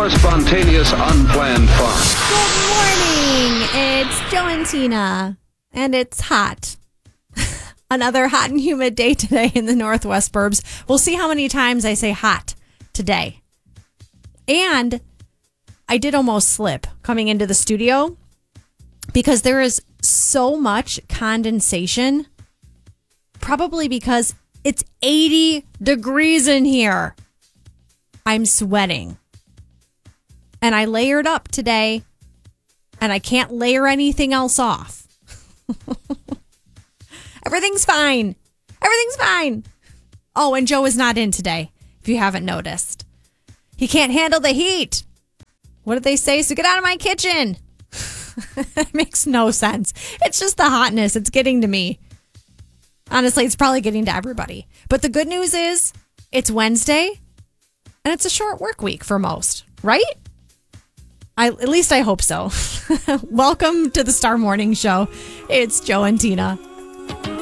more spontaneous, unplanned fun. Good morning. It's Joe and Tina, and it's hot. Another hot and humid day today in the Northwest burbs. We'll see how many times I say hot today. And I did almost slip coming into the studio because there is so much condensation, probably because it's 80 degrees in here. I'm sweating. And I layered up today, and I can't layer anything else off. Everything's fine. Everything's fine. Oh, and Joe is not in today, if you haven't noticed. He can't handle the heat. What did they say? So get out of my kitchen. It makes no sense. It's just the hotness. It's getting to me. Honestly, it's probably getting to everybody. But the good news is it's Wednesday and it's a short work week for most, right? At least I hope so. Welcome to the Star Morning Show. It's Joe and Tina.